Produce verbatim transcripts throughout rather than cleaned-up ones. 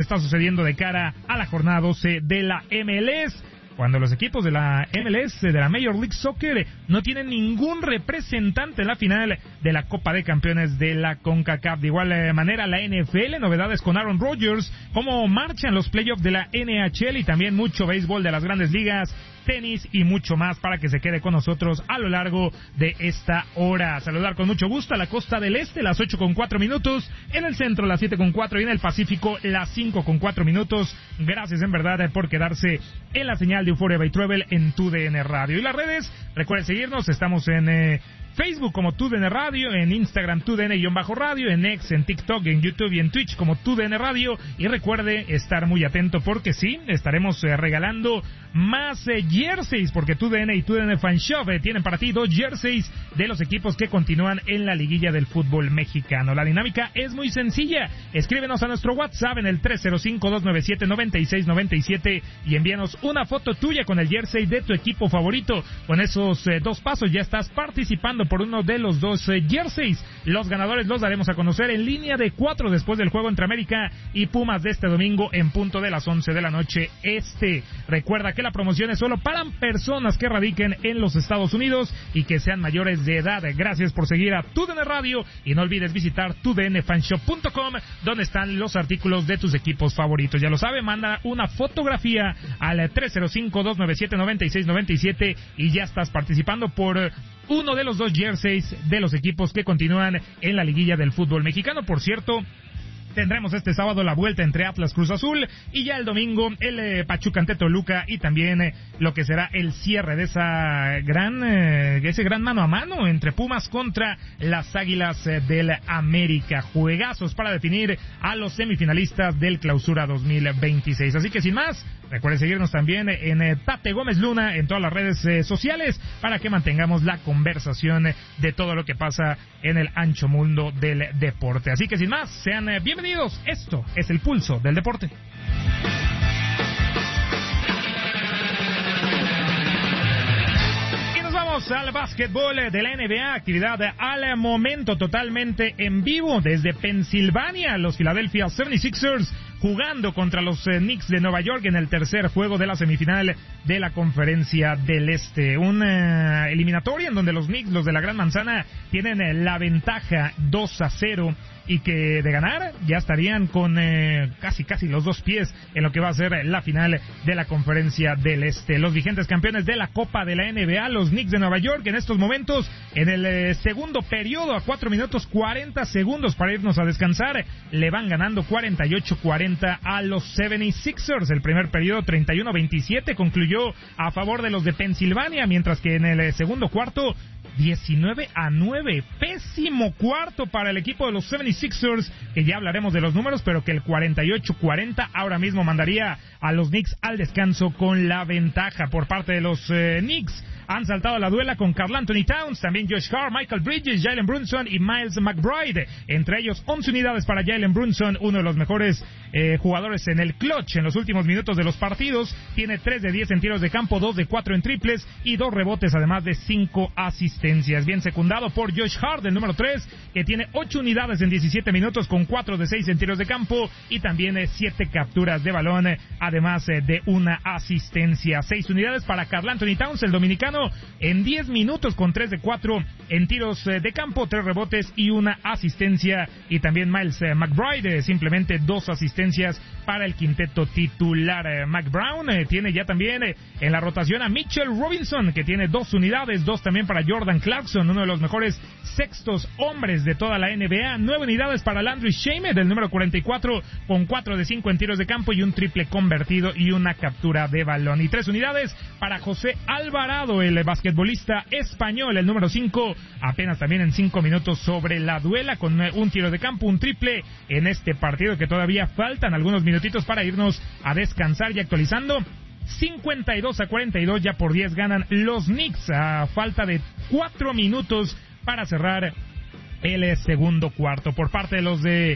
está sucediendo de cara a la jornada doce de la M L S. Cuando los equipos de la M L S, de la Major League Soccer, no tienen ningún representante en la final de la Copa de Campeones de la CONCACAF. De igual manera, la N F L, novedades con Aaron Rodgers, cómo marchan los playoffs de la N H L y también mucho béisbol de las grandes ligas, tenis y mucho más para que se quede con nosotros a lo largo de esta hora. Saludar con mucho gusto a la costa del este, las ocho con cuatro minutos, en el centro las siete con cuatro y en el Pacífico las cinco con cuatro minutos. Gracias en verdad por quedarse en la señal de Euphoria by Travel en Tu D N Radio. Y las redes, recuerden seguirnos, estamos en eh, Facebook como Tu D N Radio, en Instagram Tu D N-Radio, en X, en TikTok, en YouTube y en Twitch como Tu D N Radio. Y recuerde estar muy atento porque sí, estaremos eh, regalando más eh, jerseys, porque Tu D N y Tu D N Fan Shop eh, tienen para ti dos jerseys de los equipos que continúan en la liguilla del fútbol mexicano. La dinámica es muy sencilla. Escríbenos a nuestro WhatsApp en el tres cero cinco, dos nueve siete, nueve seis nueve siete y envíanos una foto tuya con el jersey de tu equipo favorito. Con esos eh, dos pasos ya estás participando por uno de los dos eh, jerseys. Los ganadores los daremos a conocer en línea de cuatro después del juego entre América y Pumas de este domingo en punto de las once de la noche este. Recuerda que la promoción es solo para personas que radiquen en los Estados Unidos y que sean mayores de edad. Gracias por seguir a Tu D N Radio y no olvides visitar tu d n fan shop punto com, donde están los artículos de tus equipos favoritos. Ya lo sabe, manda una fotografía al tres cero cinco, dos nueve siete, nueve seis nueve siete y ya estás participando por uno de los dos jerseys de los equipos que continúan en la liguilla del fútbol mexicano. Por cierto, tendremos este sábado la vuelta entre Atlas Cruz Azul y ya el domingo el eh, Pachuca ante Toluca y también eh, lo que será el cierre de esa gran eh, ese gran mano a mano entre Pumas contra las Águilas eh, del América. Juegazos para definir a los semifinalistas del Clausura dos mil veintiséis. Así que sin más, recuerden seguirnos también en eh, Tate Gómez Luna en todas las redes eh, sociales para que mantengamos la conversación de todo lo que pasa en el ancho mundo del deporte. Así que sin más, sean eh, bienvenidos. Esto es el pulso del deporte. Y nos vamos al básquetbol de la N B A, actividad al momento totalmente en vivo desde Pensilvania. Los Philadelphia setenta y seis ers jugando contra los eh, Knicks de Nueva York en el tercer juego de la semifinal de la Conferencia del Este. Una eh, eliminatoria en donde los Knicks, los de la Gran Manzana, tienen eh, la ventaja dos a cero y que de ganar ya estarían con eh, casi casi los dos pies en lo que va a ser la final de la Conferencia del Este. Los vigentes campeones de la Copa de la N B A, los Knicks de Nueva York, en estos momentos en el eh, segundo periodo a cuatro minutos cuarenta segundos para irnos a descansar, le van ganando cuarenta y ocho cuarenta a los setenta y seis ers. El primer periodo treinta y uno veintisiete concluyó a favor de los de Pensilvania, mientras que en el eh, segundo cuarto diecinueve a nueve. Pésimo cuarto para el equipo de los setenta y seis ers, que ya hablaremos de los números, pero que el cuarenta y ocho cuarenta ahora mismo mandaría a los Knicks al descanso con la ventaja. Por parte de los eh, Knicks han saltado a la duela con Karl Anthony Towns, también Josh Hart, Michael Bridges, Jalen Brunson y Miles McBride. Entre ellos once unidades para Jalen Brunson, uno de los mejores eh, jugadores en el clutch en los últimos minutos de los partidos. Tiene tres de diez en tiros de campo, dos de cuatro en triples y dos rebotes, además de cinco asistencias. Bien secundado por Josh Hart, el número tres, que tiene ocho unidades en diecisiete minutos con cuatro de seis en tiros de campo y también eh, siete capturas de balón, eh, además eh, de una asistencia. seis unidades para Karl Anthony Towns, el dominicano, en diez minutos con tres de cuatro en tiros eh, de campo, tres rebotes y una asistencia. Y también Miles eh, McBride, eh, simplemente dos asistencias para el quinteto titular. eh, McBrown eh, tiene ya también eh, en la rotación a Mitchell Robinson, que tiene dos unidades, dos también para Jordan Clarkson, uno de los mejores sextos hombres de toda la N B A. Nueve unidades para Landry Shamet, el número cuarenta y cuatro, con cuatro de cinco en tiros de campo y un triple convertido y una captura de balón. Y tres unidades para José Alvarado, el basquetbolista español, el número cinco, apenas también en cinco minutos sobre la duela, con un tiro de campo, un triple en este partido, que todavía faltan algunos minutitos para irnos a descansar. Y actualizando, cincuenta y dos a cuarenta y dos, ya por diez ganan los Knicks a falta de cuatro minutos para cerrar el segundo cuarto. Por parte de los de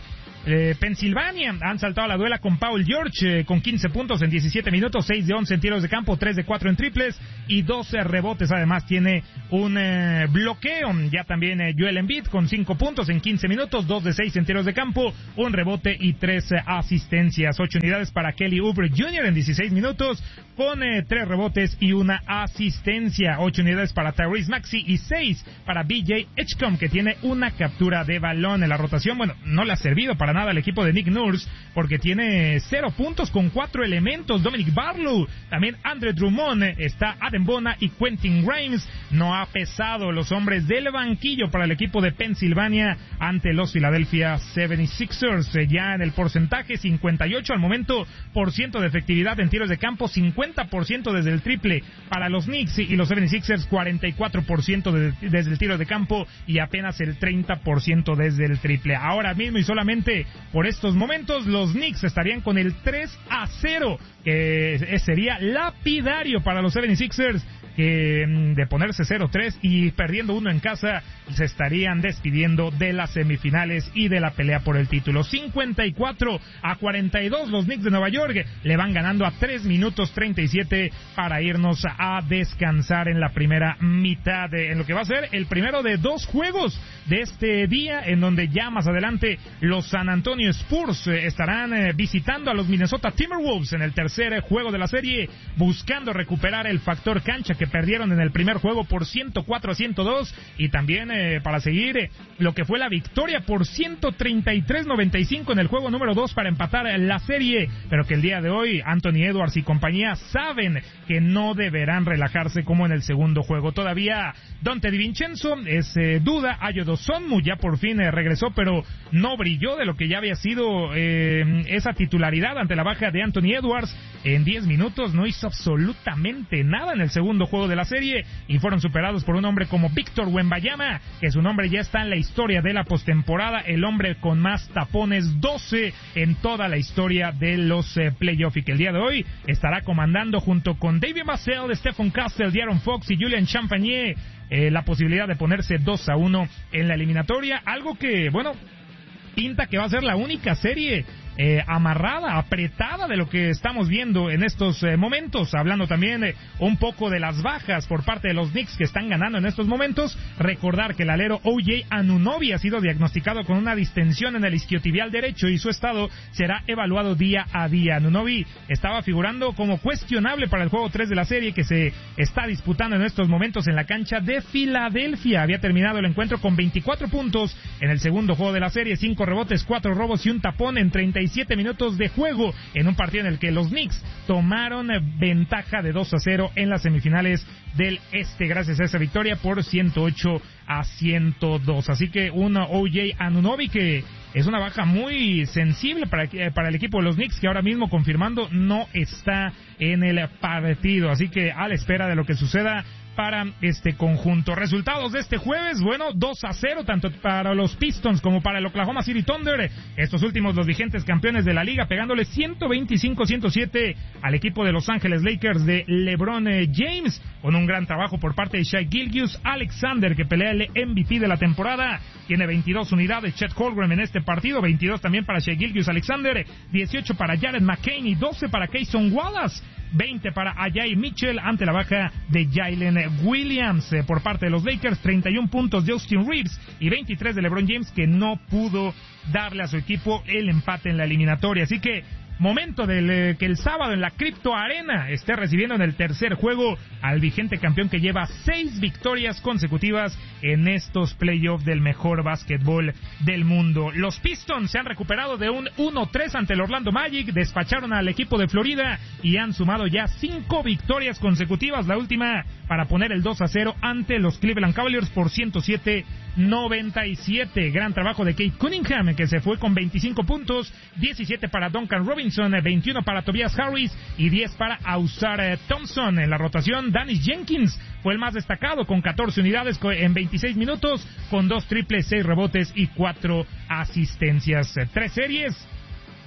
eh, Pensilvania han saltado a la duela con Paul George eh, con quince puntos en diecisiete minutos, seis de once en tiros de campo, tres de cuatro en triples y doce rebotes. Además tiene un eh, bloqueo. Ya también eh, Joel Embiid con cinco puntos en quince minutos, dos de seis en tiros de campo, un rebote y tres eh, asistencias. ocho unidades para Kelly Oubre junior en dieciséis minutos con eh, tres rebotes y una asistencia. ocho unidades para Tyrese Maxey y seis para B J Edgecombe, que tiene una captura de balón en la rotación. Bueno, no le ha servido para nada al equipo de Nick Nurse porque tiene cero puntos con cuatro elementos. Dominic Barlow, también Andre Drummond, está Adem Bona y Quentin Grimes. No ha pesado los hombres del banquillo para el equipo de Pensilvania ante los Philadelphia setenta y seis ers. Ya en el porcentaje, cincuenta y ocho al momento por ciento de efectividad en tiros de campo, cincuenta por ciento desde el triple para los Knicks y los setenta y seis ers, cuarenta y cuatro por ciento de, desde el tiro de campo y apenas el treinta por ciento desde el triple. Ahora mismo y solamente por estos momentos, los Knicks estarían con el tres a cero, que sería lapidario para los setenta y seis ers, que de ponerse cero tres y perdiendo uno en casa, se estarían despidiendo de las semifinales y de la pelea por el título. cincuenta y cuatro a cuarenta y dos, los Knicks de Nueva York le van ganando a tres minutos treinta y siete para irnos a descansar en la primera mitad, de, en lo que va a ser el primero de dos juegos de este día, en donde ya más adelante los San Antonio Spurs eh, estarán eh, visitando a los Minnesota Timberwolves en el tercer juego de la serie, buscando recuperar el factor cancha que perdieron en el primer juego por ciento cuatro a ciento dos, y también eh, para seguir eh, lo que fue la victoria por ciento treinta y tres a noventa y cinco en el juego número dos para empatar la serie, pero que el día de hoy Anthony Edwards y compañía saben que no deberán relajarse como en el segundo juego. Todavía Dante DiVincenzo es eh, duda. Ayo Dosunmu ya por fin eh, regresó, pero no brilló de lo que ya había sido eh, esa titularidad ante la baja de Anthony Edwards. En diez minutos no hizo absolutamente nada en el segundo juego de la serie y fueron superados por un hombre como Víctor Wembanyama, que su nombre ya está en la historia de la postemporada, el hombre con más tapones, doce en toda la historia de los eh, playoffs, y que el día de hoy estará comandando junto con David Vassell, Stephen Castle, De'Aaron Fox y Julian Champagnie eh, la posibilidad de ponerse dos a uno en la eliminatoria, algo que, bueno, pinta que va a ser la única serie Eh, amarrada, apretada de lo que estamos viendo en estos eh, momentos. Hablando también eh, un poco de las bajas por parte de los Knicks, que están ganando en estos momentos. Recordar que el alero O J Anunoby ha sido diagnosticado con una distensión en el isquiotibial derecho y su estado será evaluado día a día. Anunoby estaba figurando como cuestionable para el juego tres de la serie, que se está disputando en estos momentos en la cancha de Filadelfia. Había terminado el encuentro con veinticuatro puntos en el segundo juego de la serie, cinco rebotes, cuatro robos y un tapón en treinta y siete minutos de juego, en un partido en el que los Knicks tomaron ventaja de dos a cero en las semifinales del Este, gracias a esa victoria por ciento ocho a ciento dos. Así que un O J Anunoby que es una baja muy sensible para, para el equipo de los Knicks, que ahora mismo, confirmando, no está en el partido. Así que a la espera de lo que suceda para este conjunto. Resultados de este jueves, bueno, dos a cero tanto para los Pistons como para el Oklahoma City Thunder, estos últimos los vigentes campeones de la liga, pegándole ciento veinticinco a ciento siete al equipo de Los Ángeles Lakers de LeBron James, con un gran trabajo por parte de Shai Gilgeous-Alexander, que pelea el M V P de la temporada, tiene veintidós unidades. Chet Holmgren en este partido, veintidós también para Shai Gilgeous-Alexander, dieciocho para Jared McCain y doce para Cason Wallace, veinte para Ajay Mitchell ante la baja de Jalen Williams. Eh, por parte de los Lakers, treinta y uno puntos de Austin Reeves y veintitrés de LeBron James, que no pudo darle a su equipo el empate en la eliminatoria. Así que momento de eh, que el sábado en la Crypto Arena esté recibiendo en el tercer juego al vigente campeón, que lleva seis victorias consecutivas en estos playoffs del mejor básquetbol del mundo. Los Pistons se han recuperado de un uno tres ante el Orlando Magic, despacharon al equipo de Florida y han sumado ya cinco victorias consecutivas, la última para poner el dos a cero ante los Cleveland Cavaliers por ciento siete a noventa y siete. Gran trabajo de Kate Cunningham, que se fue con veinticinco puntos, diecisiete para Duncan Robinson, veintiuno para Tobias Harris y diez para Ausar Thompson. En la rotación, Dennis Jenkins fue el más destacado con catorce unidades en veintiséis minutos, con dos triples, seis rebotes y cuatro asistencias. Tres series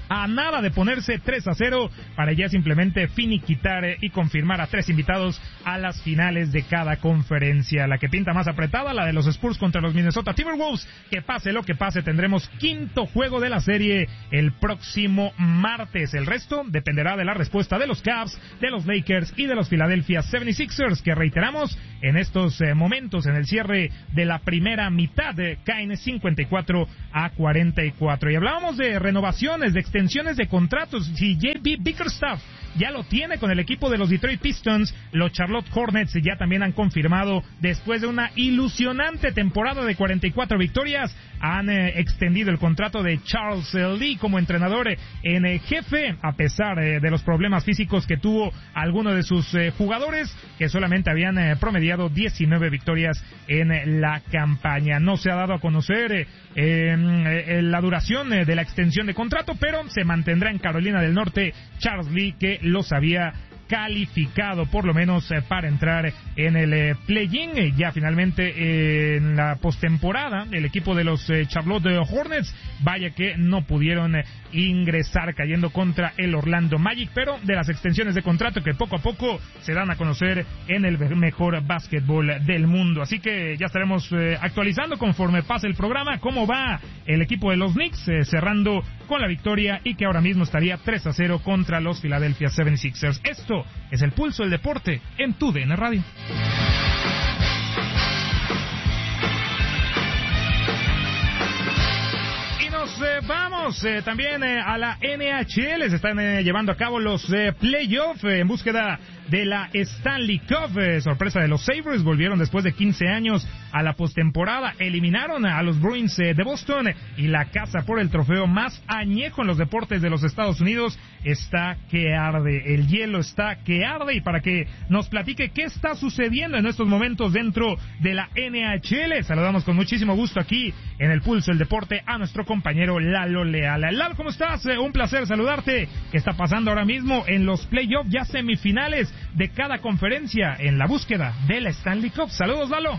a nada de ponerse tres a cero para ya simplemente finiquitar eh, y confirmar a tres invitados a las finales de cada conferencia. La que pinta más apretada, la de los Spurs contra los Minnesota Timberwolves. Que pase lo que pase, tendremos quinto juego de la serie el próximo martes. El resto dependerá de la respuesta de los Cavs, de los Lakers y de los Philadelphia setenta y seis ers, que reiteramos, en estos eh, momentos, en el cierre de la primera mitad, eh, caen cincuenta y cuatro a cuarenta y cuatro. Y hablábamos de renovaciones, de extensiones de contratos. Si J B Bickerstaff ya lo tiene con el equipo de los Detroit Pistons, los Charlotte Hornets ya también han confirmado, después de una ilusionante temporada de cuarenta y cuatro victorias, han eh, extendido el contrato de Charles Lee como entrenador eh, en eh, jefe, a pesar eh, de los problemas físicos que tuvo alguno de sus eh, jugadores, que solamente habían eh, promediado diecinueve victorias en eh, la campaña. No se ha dado a conocer eh, eh, la duración eh, de la extensión de contrato, pero se mantendrá en Carolina del Norte Charles Lee, que los había calificado por lo menos eh, para entrar en el eh, play-in. Eh, ya finalmente eh, en la postemporada el equipo de los eh, Charlotte Hornets, vaya que no pudieron eh, ingresar, cayendo contra el Orlando Magic, pero de las extensiones de contrato que poco a poco se dan a conocer en el mejor básquetbol del mundo. Así que ya estaremos eh, actualizando conforme pase el programa cómo va el equipo de los Knicks, eh, cerrando con la victoria y que ahora mismo estaría tres a cero contra los Philadelphia setenta y seis ers. Esto es el Pulso del Deporte en tu D N Radio. Y nos eh, vamos eh, también eh, a la N H L. Se están eh, llevando a cabo los eh, playoffs eh, en búsqueda de la Stanley Cup. Eh, sorpresa de los Sabres, volvieron después de quince años a la postemporada, eliminaron a los Bruins eh, de Boston, y la casa por el trofeo más añejo en los deportes de los Estados Unidos está que arde. El hielo está que arde, y para que nos platique qué está sucediendo en estos momentos dentro de la N H L, saludamos con muchísimo gusto aquí en el Pulso del Deporte a nuestro compañero Lalo Leal. Lalo, ¿cómo estás? Eh, un placer saludarte. ¿Qué está pasando ahora mismo en los playoffs, ya semifinales de cada conferencia, en la búsqueda de la Stanley Cup? Saludos, Lalo.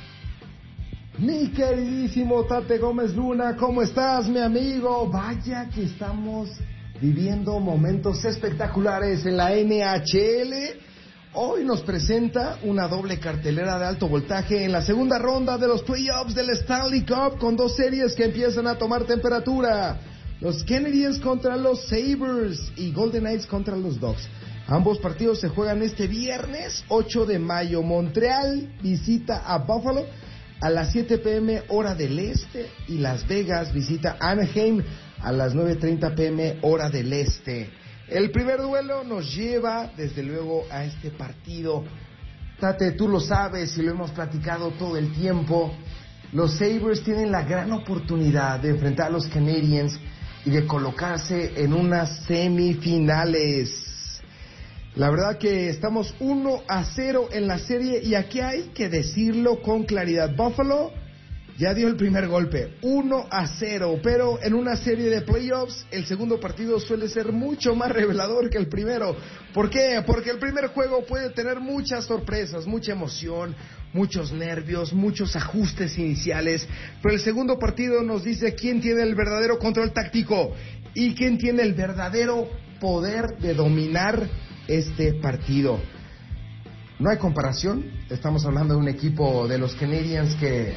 Mi queridísimo Tate Gómez Luna, ¿cómo estás, mi amigo? Vaya que estamos viviendo momentos espectaculares en la N H L. Hoy nos presenta una doble cartelera de alto voltaje en la segunda ronda de los playoffs del Stanley Cup, con dos series que empiezan a tomar temperatura. Los Canadiens contra los Sabres y Golden Knights contra los Ducks. Ambos partidos se juegan este viernes ocho de mayo. Montreal visita a Buffalo a las siete pm hora del este, y Las Vegas visita Anaheim a las nueve treinta pm hora del este. El primer duelo nos lleva desde luego a este partido. Tate, tú lo sabes y lo hemos platicado todo el tiempo. Los Sabres tienen la gran oportunidad de enfrentar a los Canadiens y de colocarse en unas semifinales. La verdad que estamos uno a cero en la serie, y aquí hay que decirlo con claridad. Buffalo ya dio el primer golpe, uno a cero, pero en una serie de playoffs el segundo partido suele ser mucho más revelador que el primero. ¿Por qué? Porque el primer juego puede tener muchas sorpresas, mucha emoción, muchos nervios, muchos ajustes iniciales, pero el segundo partido nos dice quién tiene el verdadero control táctico y quién tiene el verdadero poder de dominar este partido. No hay comparación, estamos hablando de un equipo de los Canadiens que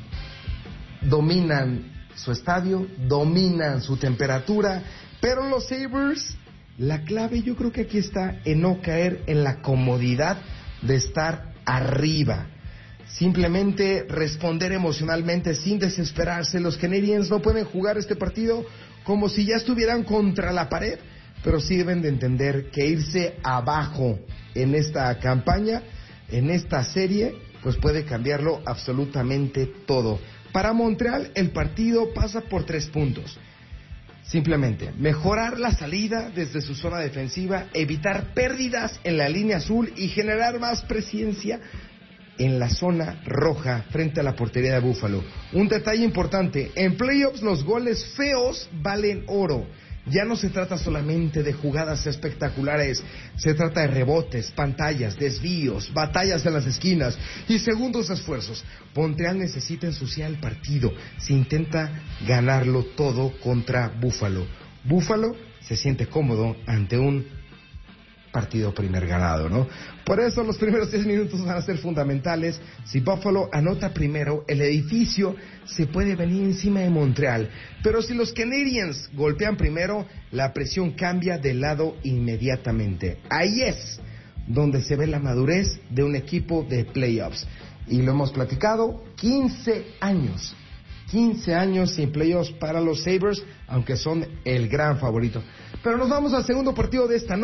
dominan su estadio, dominan su temperatura, pero los Sabres, la clave yo creo que aquí está en no caer en la comodidad de estar arriba, simplemente responder emocionalmente sin desesperarse. Los Canadiens no pueden jugar este partido como si ya estuvieran contra la pared, pero sí deben de entender que irse abajo en esta campaña, en esta serie, pues puede cambiarlo absolutamente todo. Para Montreal el partido pasa por tres puntos. Simplemente mejorar la salida desde su zona defensiva, evitar pérdidas en la línea azul y generar más presencia en la zona roja frente a la portería de Buffalo. Un detalle importante, en playoffs los goles feos valen oro. Ya no se trata solamente de jugadas espectaculares, se trata de rebotes, pantallas, desvíos, batallas en las esquinas y segundos esfuerzos. Montreal necesita ensuciar el partido, se intenta ganarlo todo contra Buffalo. Buffalo se siente cómodo ante un partido primer ganado, ¿no? Por eso los primeros diez minutos van a ser fundamentales. Si Buffalo anota primero, el edificio se puede venir encima de Montreal. Pero si los Canadiens golpean primero, la presión cambia de lado inmediatamente. Ahí es donde se ve la madurez de un equipo de playoffs. Y lo hemos platicado, quince años. quince años sin playoffs para los Sabres, aunque son el gran favorito. Pero nos vamos al segundo partido de esta noche.